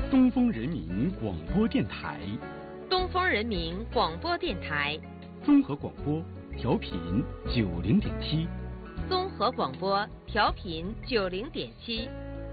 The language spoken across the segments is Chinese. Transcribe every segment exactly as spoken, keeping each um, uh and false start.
东风人民广播电台， 东风人民广播电台， 综合广播，调频九零点七， 综合广播，调频九零点七。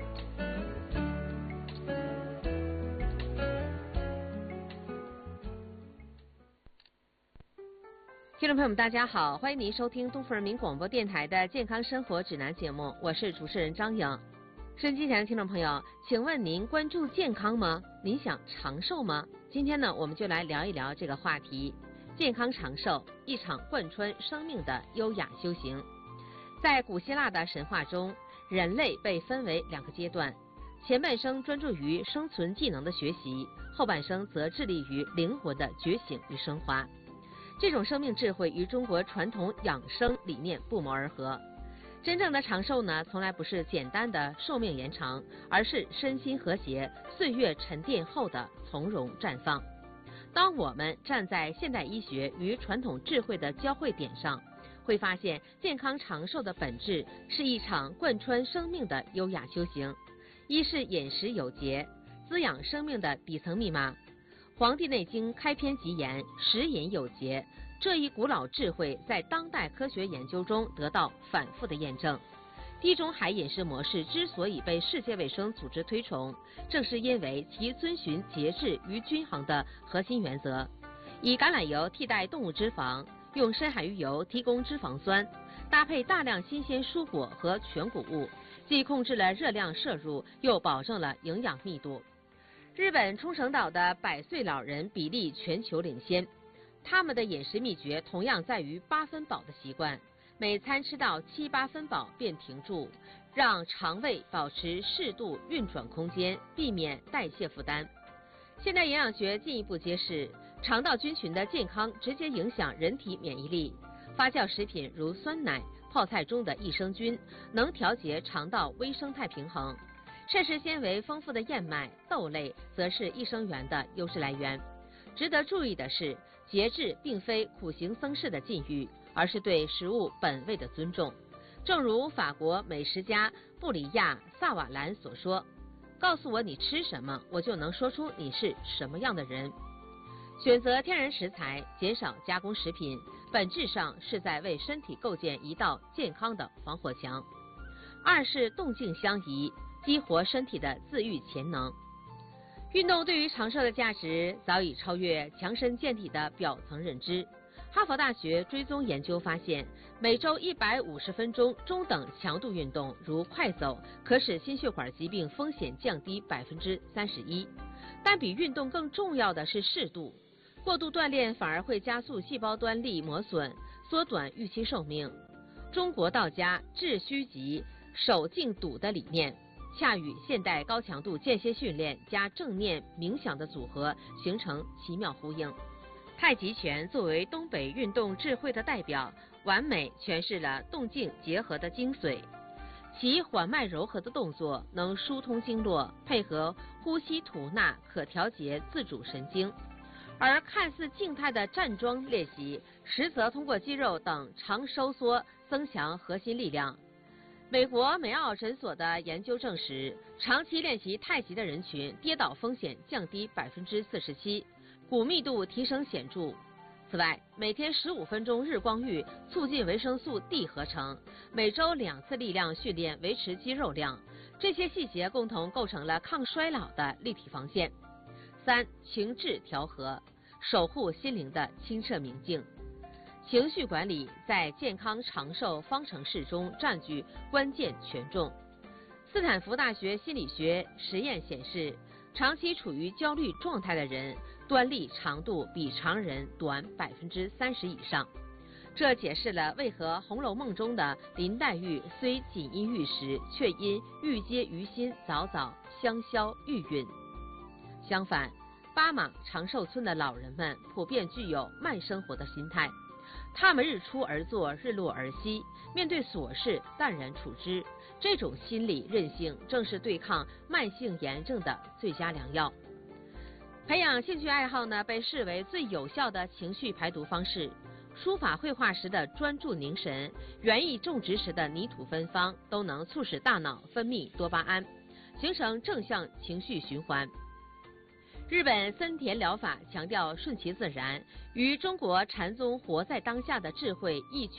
听众朋友们，大家好，欢迎您收听东风人民广播电台的健康生活指南节目，我是主持人张颖。收音机前的听众朋友，请问您关注健康吗？您想长寿吗？今天呢，我们就来聊一聊这个话题：健康长寿，一场贯穿生命的优雅修行。在古希腊的神话中，人类被分为两个阶段，前半生专注于生存技能的学习，后半生则致力于灵魂的觉醒与升华。这种生命智慧与中国传统养生理念不谋而合。真正的长寿呢，从来不是简单的寿命延长，而是身心和谐、岁月沉淀后的从容绽放。当我们站在现代医学与传统智慧的交汇点上，会发现健康长寿的本质是一场贯穿生命的优雅修行。一是饮食有节，滋养生命的底层密码。《黄帝内经》开篇即言食饮有节，这一古老智慧在当代科学研究中得到反复的验证。地中海饮食模式之所以被世界卫生组织推崇，正是因为其遵循节制与均衡的核心原则，以橄榄油替代动物脂肪，用深海鱼油提供脂肪酸，搭配大量新鲜蔬果和全谷物，既控制了热量摄入，又保证了营养密度。日本冲绳岛的百岁老人比例全球领先，他们的饮食秘诀同样在于八分饱的习惯，每餐吃到七八分饱便停住，让肠胃保持适度运转空间，避免代谢负担。现代营养学进一步揭示，肠道菌群的健康直接影响人体免疫力。发酵食品如酸奶、泡菜中的益生菌能调节肠道微生态平衡。膳食纤维丰富的燕麦、豆类则是益生元的优质来源。值得注意的是，节制并非苦行僧式的禁欲，而是对食物本味的尊重。正如法国美食家布里亚·萨瓦兰所说：“告诉我你吃什么，我就能说出你是什么样的人。”选择天然食材，减少加工食品，本质上是在为身体构建一道健康的防火墙。二是动静相宜，激活身体的自愈潜能。运动对于长寿的价值早已超越强身健体的表层认知。哈佛大学追踪研究发现，每周一百五十分钟中等强度运动，如快走，可使心血管疾病风险降低百分之三十一。但比运动更重要的是适度，过度锻炼反而会加速细胞端粒磨损，缩短预期寿命。中国道家致虚极、守静笃的理念，恰与现代高强度间歇训练加正念冥想的组合形成奇妙呼应。太极拳作为东北运动智慧的代表，完美诠释了动静结合的精髓。其缓慢柔和的动作能疏通经络，配合呼吸吐纳可调节自主神经。而看似静态的站桩练习，实则通过肌肉等长收缩增强核心力量。美国美奥诊所的研究证实，长期练习太极的人群跌倒风险降低百分之四十七，骨密度提升显著。此外，每天十五分钟日光浴促进维生素 D 合成，每周两次力量训练维持肌肉量，这些细节共同构成了抗衰老的立体防线。三、情志调和，守护心灵的清澈明净。情绪管理在健康长寿方程式中占据关键权重。斯坦福大学心理学实验显示，长期处于焦虑状态的人，端粒长度比常人短百分之三十以上。这解释了为何《红楼梦》中的林黛玉虽锦衣玉食，却因玉阶于心，早早香消玉殒。相反，巴马长寿村的老人们普遍具有慢生活的心态。他们日出而作，日落而息，面对琐事淡然处之。这种心理韧性正是对抗慢性炎症的最佳良药。培养兴趣爱好呢，被视为最有效的情绪排毒方式。书法绘画时的专注凝神，园艺种植时的泥土芬芳，都能促使大脑分泌多巴胺，形成正向情绪循环。 日本森田疗法强调顺其自然，与中国禅宗活在当下的智慧异曲